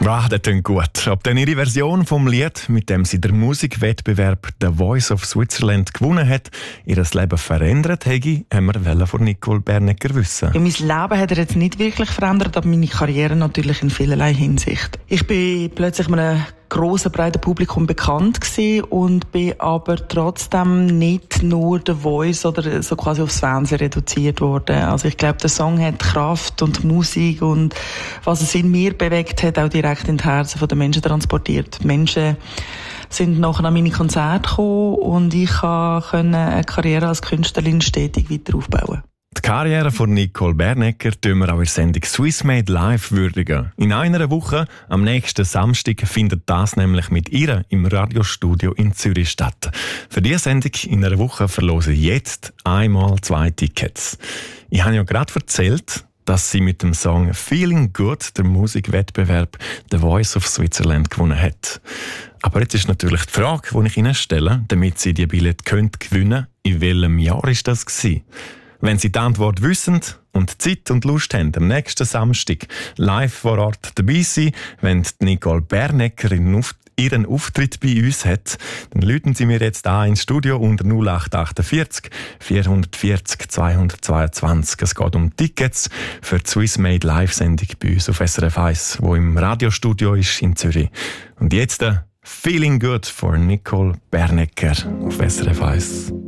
Das klingt gut. Ob dann ihre Version vom Lied, mit dem sie den Musikwettbewerb «The Voice of Switzerland» gewonnen hat, ihr Leben verändert hätte, haben wir von Nicole Bernecker wissen. Ja, mein Leben hat er jetzt nicht wirklich verändert, aber meine Karriere natürlich in vielerlei Hinsicht. Ich bin plötzlich einem grossen, breiten Publikum bekannt gewesen und bin aber trotzdem nicht nur The Voice oder so quasi aufs Fernsehen reduziert worden. Also ich glaube, der Song hat Kraft und Musik und was es in mir bewegt hat, auch direkt in die Herzen der Menschen transportiert. Die Menschen sind nachher an meine Konzerte gekommen und ich konnte eine Karriere als Künstlerin stetig weiter aufbauen. Die Karriere von Nicole Bernecker tun wir auch in der Sendung «Swiss Made Live» würdigen. In einer Woche, am nächsten Samstag, findet das nämlich mit ihr im Radiostudio in Zürich statt. Für diese Sendung in einer Woche verlose ich jetzt einmal 2 Tickets. Ich habe ja gerade erzählt, dass sie mit dem Song «Feeling Good» den Musikwettbewerb «The Voice of Switzerland» gewonnen hat. Aber jetzt ist natürlich die Frage, die ich Ihnen stelle, damit Sie die Billette gewinnen können, in welchem Jahr war das gewesen? Wenn Sie die Antwort wissen und Zeit und Lust haben, am nächsten Samstag live vor Ort dabei sein, wenn Nicole Bernecker ihren Auftritt bei uns hat, dann rufen Sie mir jetzt an ins Studio unter 0848 440 222. Es geht um Tickets für die Swiss Made Live-Sendung bei uns auf SRF 1, wo im Radiostudio ist in Zürich. Und jetzt «Feeling Good» von Nicole Bernecker auf SRF 1.